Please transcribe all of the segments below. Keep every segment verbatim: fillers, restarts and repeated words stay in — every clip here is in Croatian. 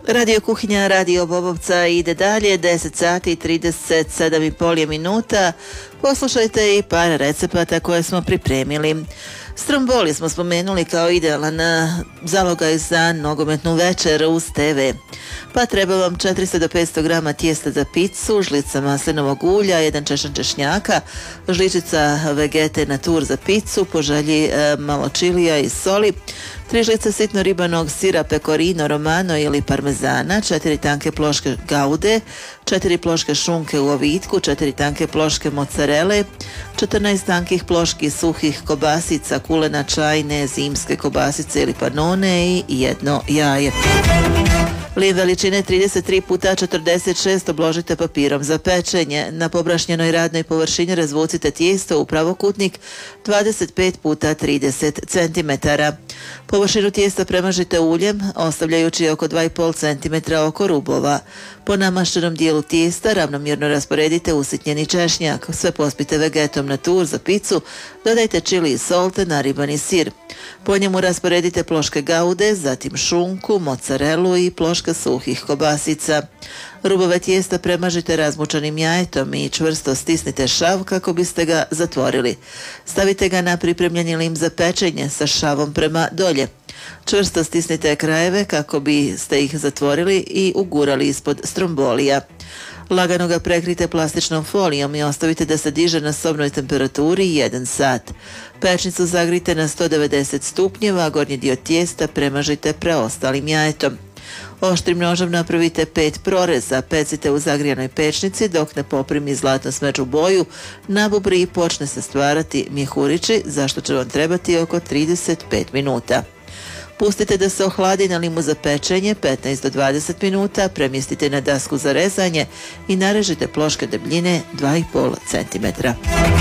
Radio kuhinja Radio Bobovca ide dalje, deset sati i trideset sedam i pol je minuta. Poslušajte i par recepata koje smo pripremili. Stromboli smo spomenuli kao idealan zalogaj za nogometnu večer uz te ve. Pa treba vam četiristo do petsto grama tijesta za picu, žlica maslinovog ulja, jedan češan češnjaka, žličica vegete natur za picu, po želji e, malo čilija i soli, tri žlice sitno ribanog sira pecorino romano ili parmezana, četiri tanke ploške gaude, četiri ploške šunke u ovitku, četiri tanke ploške mozzarele, četrnaest tankih ploški suhih kobasica, kulena čajne, zimske kobasice ili panone i jedno jaje. Lim veličine trideset tri puta četrdeset šest obložite papirom za pečenje. Na pobrašnjenoj radnoj površini razvucite tijesto u pravokutnik dvadeset pet puta trideset centimetara. Površinu tijesta premažite uljem, ostavljajući oko dva i pol centimetra oko rubova. Po namaštenom dijelu tijesta ravnomjerno rasporedite usitnjeni češnjak. Sve pospite vegetom natur za picu, dodajte čili i sol te naribani sir. Po njemu rasporedite ploške gaude, zatim šunku, mozzarelu i ploške suhih kobasica. Rubove tijesta premažite razmučanim jajetom i čvrsto stisnite šav kako biste ga zatvorili. Stavite ga na pripremljeni lim za pečenje sa šavom prema dolje. Čvrsto stisnite krajeve kako biste ih zatvorili i ugurali ispod strombolija. Lagano ga prekrite plastičnom folijom i ostavite da se diže na sobnoj temperaturi jedan sat. Pečnicu zagrite na sto devedeset stupnjeva, a gornji dio tijesta premažite preostalim jajetom. Oštrim nožem napravite pet proreza, pecite u zagrijanoj pečnici dok ne poprimi zlatno smeđu boju, nabubri i počne se stvarati mjehurići, za što će vam trebati oko trideset pet minuta. Pustite da se ohladi na limu za pečenje petnaest do dvadeset minuta, premjestite na dasku za rezanje i narežite ploške debljine dva i pol centimetra.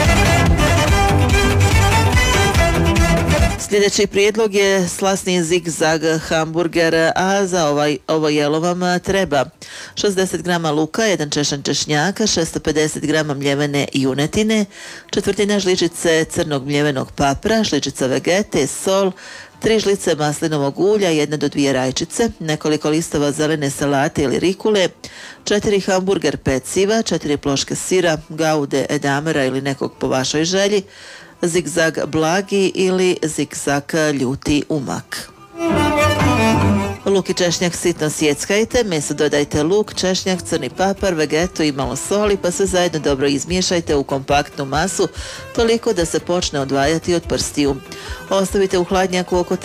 Sljedeći prijedlog je slasni zigzag hamburger, a za ovaj, ovo jelo vam treba šezdeset grama luka, jedan češan češnjaka, šesto pedeset grama mljevene junetine, četvrtina žličice crnog mljevenog papra, žličica vegete, sol, tri žlice maslinovog ulja, jedna do dvije rajčice, nekoliko listova zelene salate ili rikule, četiri hamburger peciva, četiri ploške sira, gaude, edamera ili nekog po vašoj želji, zigzag blagi ili zigzag ljuti umak. Luk i češnjak sitno sjeckajte, meso dodajte luk, češnjak, crni papar, vegetu i malo soli, pa sve zajedno dobro izmiješajte u kompaktnu masu, toliko da se počne odvajati od prstiju. Ostavite u hladnjaku oko